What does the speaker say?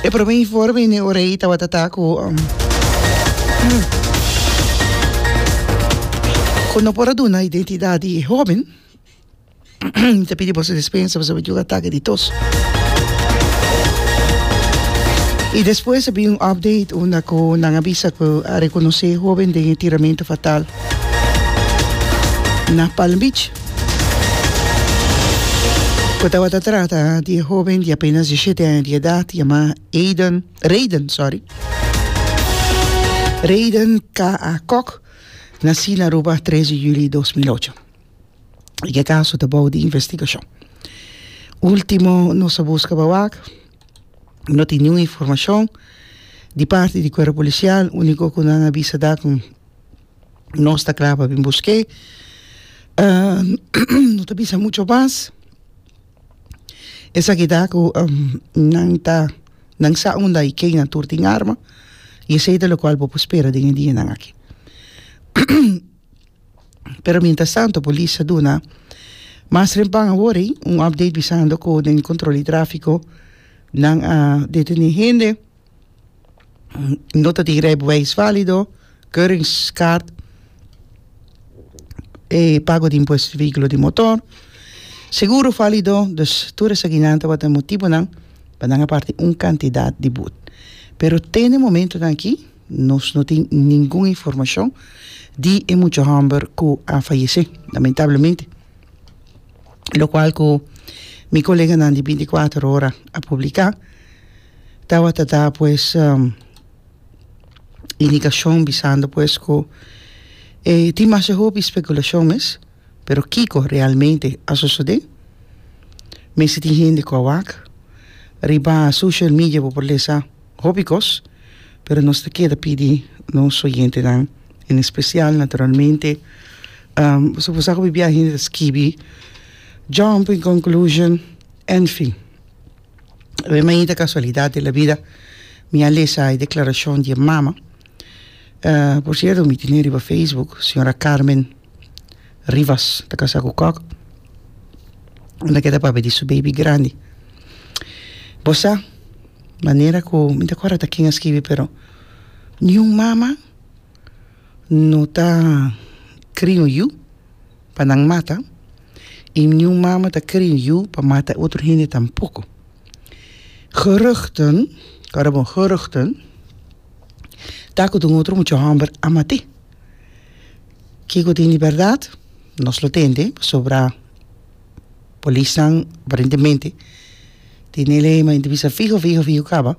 E per me informe ne oreita watataku con operaduna identidade de jovem. Te pedi você dispensa para o ataque de tos. E depois havia update onde com nang avisa que a reconhecer jovem de tiramento fatal na Palm Beach. Quando eu trata de jovem de apenas 17 anos de idade, chamada Raiden K.A. Kok, nascido na Aruba 13 de julho de 2008. E que caso de boa de investigação. Último, nossa busca bawak, não tem nenhuma informação de parte do corpo policial, o único que não avisa da com nós está claro para buscar. Não te avisa muito mais. Essa que dá que não sa onda e quem na turta em arma e esse é o qual vou esperar de dia não aqui. Pero mientras tanto, a polícia duna mas rempang agora update visando ko ng controle de tráfico ng detenir nota de rijbewijs válido, keuringskaart, pago de impuesto de veículo de motor, seguro válido, dus tudo essa guinanta wat ang motivo nang panang parte cantidad de boot. Pero tem momento aqui nós não tem nenhuma informação de mucho hambre que a fallecer, lamentavelmente. Lo qual que mi colega de 24 horas a publicar, estaba tratando pues indicación visando pues que tem mais especulações, pero Kiko realmente a suceder. Me se tem gente com a riba social media por lesa hóbicos, pero nos te queda pedir nos oyentes en especial naturalmente supos ako bibiyahin sa skibi jump in conclusion en fin may casualidad de la vida mi alesa y declaración de mama por cierto mi tiene riba Facebook señora Carmen Rivas da casa Kukak na queda para pedir su baby grande bosa manera ko me acuerdo de quién escribe pero ni un mama no ta criou you panang mata y ni un mama ta criou you pa mata otro gente tampoco geruchten taco de un otro mucho hambre amate que tiene verdad nos lo tende sobra policía aparentemente tiene lema en divisa fijo caba